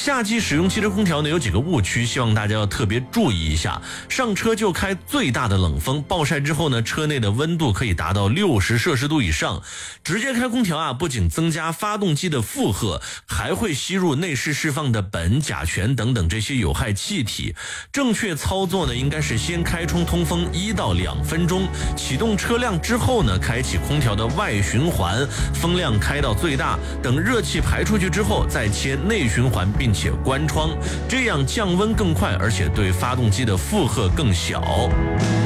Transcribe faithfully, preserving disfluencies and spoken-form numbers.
夏季使用汽车空调呢有几个误区，希望大家要特别注意一下。上车就开最大的冷风，暴晒之后呢，车内的温度可以达到六十摄氏度以上。直接开空调啊，不仅增加发动机的负荷，还会吸入内饰释放的苯、甲醛等等这些有害气体。正确操作呢，应该是先开冲通风一到两分钟，启动车辆之后呢，开启空调的外循环，风量开到最大，等热气排出去之后再切内循环，并且关窗，这样降温更快，而且对发动机的负荷更小。